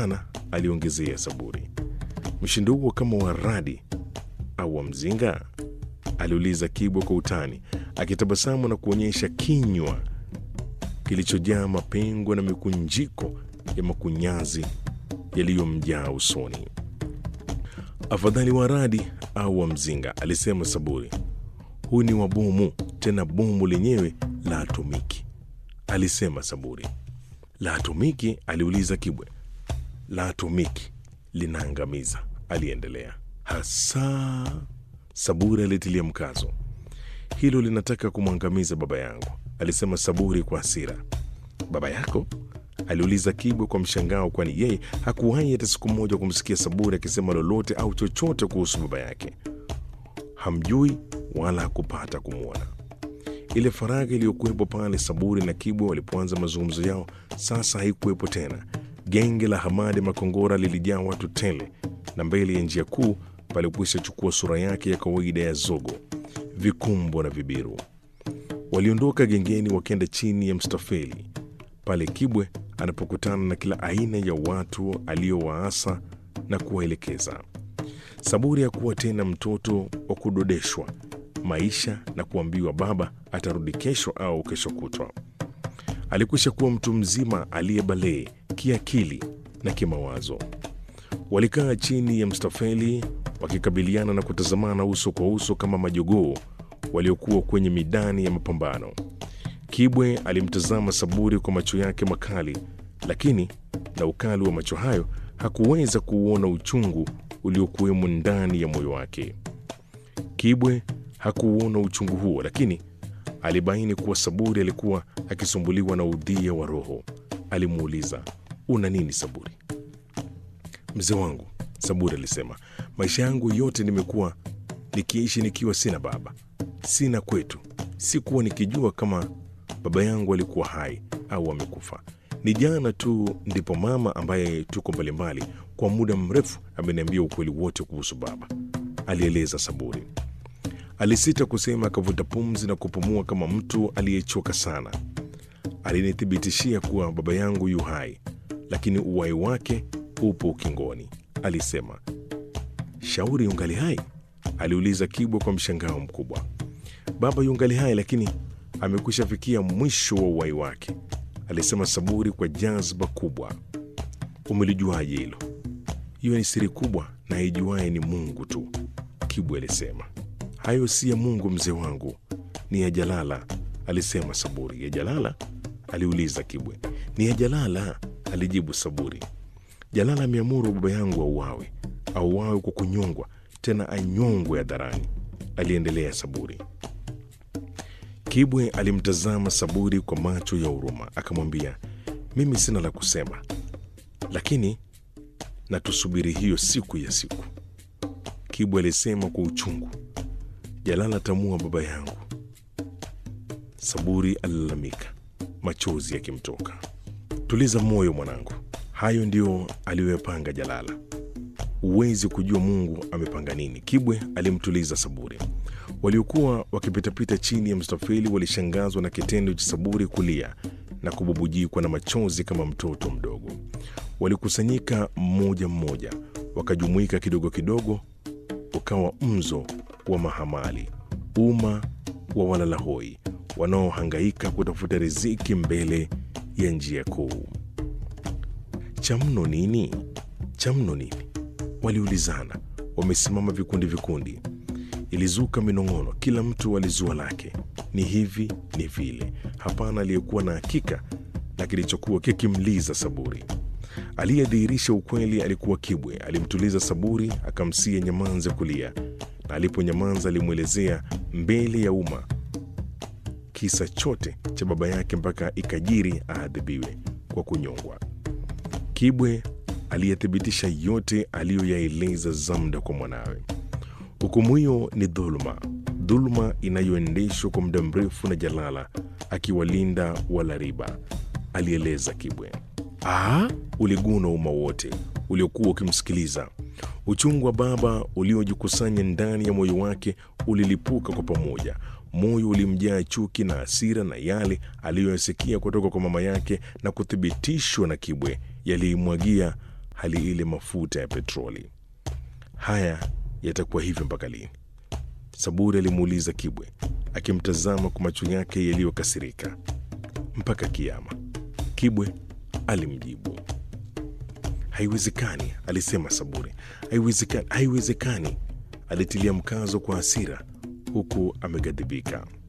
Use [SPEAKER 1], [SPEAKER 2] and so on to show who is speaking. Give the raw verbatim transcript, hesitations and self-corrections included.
[SPEAKER 1] sana, aliongezea Saburi. Mshindo huo kama wa radi au wa mzinga? Aliuliza Kibwe kwa utani, akitabasamu na kuonyesha kinywa kilichojaa mapengo na mikunjiko ya makunyazi yaliyomjaa usoni. Afadhali wa radi au wa mzinga, alisema Saburi. Huu ni wa bomu, tena bomu lenyewe la atomiki, alisema Saburi. La atomiki? Aliuliza Kibwe. La atomiki linaangamiza, aliendelea. Hasa, Saburi alitilia mkazo. Hilo linataka kumwangamiza baba yangu, alisema Saburi kwa hasira. Baba yako? Aliuliza Kibwe kwa mshangao, kwani yeye hakuwahi hata siku moja kumsikia Saburi akisema lolote au chochote kuhusu baba yake. Hamjui wala hakupata kumwona. Ile faragha iliyokuwepo pale Saburi na Kibwe walipoanza mazungumzo yao sasa haikuwepo tena. Genge la Hamadi Makongora lilijaa watu tele, na mbele ya njia kuu palipokwisha chukua sura yake ya kawaida ya zogo, vikumbo na vibiru. Waliondoka gengeni wakenda chini ya mstafeli pale Kibwe anapokutana na kila aina ya watu aliowaasa na kuwaelekeza. Saburi hakuwa tena mtoto wa kudodeshwa maisha na kuambiwa baba atarudi kesho au kesho kutwa. Alikwisha kuwa mtu mzima aliyebalee kiakili na kimawazo. Walikaa chini ya mstafeli wakikabiliana na kutazamana uso kwa uso kama majogoo waliokuwa kwenye midani ya mapambano. Kibwe alimtazama Saburi kwa macho yake makali, lakini na ukali wa macho hayo hakuweza kuuona uchungu uliokuwemo ndani ya moyo wake. Kibwe hakuuona uchungu huo, lakini alibaini kuwa Saburi alikuwa akisumbuliwa na udhia wa roho. Alimuuliza, una nini Saburi? Mzee wangu, Saburi alisema, maisha yangu yote nimekuwa nikiishi nikiwa sina baba, sina kwetu. Sikuwa nikijua kama baba yangu alikuwa hai au amekufa. Ni jana tu ndipo mama, ambaye tuko mbalimbali kwa muda mrefu, ameniambia ukweli wote kuhusu baba, alieleza Saburi. Alisita kusema, akavuta pumzi na kupumua kama mtu aliyechoka sana. Alinithibitishia kuwa baba yangu yu hai, lakini uhai wake upo ukingoni, alisema. Shauri yungali hai? Aliuliza Kibwe kwa mshangao mkubwa. Baba yungali hai, lakini amekwisha fikia mwisho wa uhai wake, alisema Saburi kwa jazba kubwa. Umelijuaje hilo? Hiyo ni siri kubwa na ijuaye ni Mungu tu, Kibwe alisema. Hayo si ya Mungu mzee wangu, ni ya Jalala, alisema Saburi. Ya Jalala? Aliuliza Kibwe. Ni ya Jalala, alijibu Saburi. Jalala ameamuru baba yangu auawe, auawe kwa kunyongwa, tena anyongwe hadharani, aliendelea Saburi. Kibwe alimtazama Saburi kwa macho ya huruma, akamwambia, mimi sina la kusema, lakini na tusubiri hiyo siku ya siku. Kibwe alisema kwa uchungu. Jalala tamua baba yangu, Saburi alilalamika, machozi yakimtoka. Tuliza moyo mwanangu, hayo ndio aliyoyapanga Jalala. Huwezi kujua Mungu amepanga nini, Kibwe alimtuliza Saburi. Waliokuwa wakipitapita chini ya mstafeli walishangazwa na kitendo cha Saburi kulia na kububujikwa na machozi kama mtoto mdogo. Walikusanyika mmoja mmoja, wakajumuika kidogo kidogo, ukawa mzo wa mahamali, umma wa walalahoi wanaohangaika kutafuta riziki mbele ya njia kuu. Chamno nini? Chamno nini? Waliulizana, wamesimama vikundi vikundi. Ilizuka minong'ono, kila mtu alizua lake. Ni hivi, ni vile. Hapana aliyekuwa na hakika na kilichokuwa kikimliza Saburi. Aliyedhihirisha ukweli alikuwa Kibwe. Alimtuliza Saburi, akamsia nyamanze kulia, na alipo nyamanza alimwelezea mbele ya umma kisa chote cha baba yake mpaka ikajiri aadhibiwe kwa kunyongwa. Kibwe aliyethibitisha yote aliyoyaeleza Zamda kwa mwanawe. Hukumu hiyo ni dhuluma, dhuluma inayoendeshwa kwa muda mrefu na Jalala akiwalinda wala riba, alieleza Kibwe. Ah, uliguna umma wote uliokuwa ukimsikiliza. Uchungu wa baba uliojikusanya ndani ya moyo wake ulilipuka kwa pamoja. Moyo ulimjaa chuki na hasira, na yale aliyoyasikia kutoka kwa mama yake na kuthibitishwa na Kibwe yaliimwagia hali ile mafuta ya petroli. Haya yatakuwa hivyo mpaka lini? Saburi alimuuliza Kibwe, akimtazama kwa macho yake yaliyokasirika. Mpaka kiama, Kibwe alimjibu. Haiwezekani, alisema Saburi. Haiwezekani, haiwezekani, alitilia mkazo kwa hasira huku ameghadhibika.